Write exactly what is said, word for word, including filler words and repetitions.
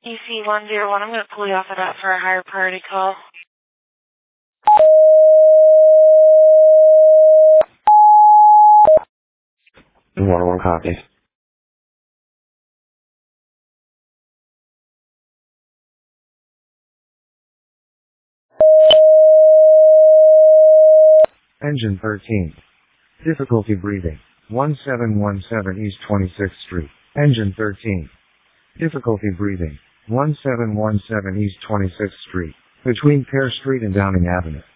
E C one zero one, I'm going to pull you off of that for a higher priority call. one oh one copies. Engine thirteen. Difficulty breathing. one seven one seven East twenty-sixth Street. Engine thirteen. Difficulty breathing. one seven one seven East twenty-sixth Street. Between Pear Street and Downing Avenue.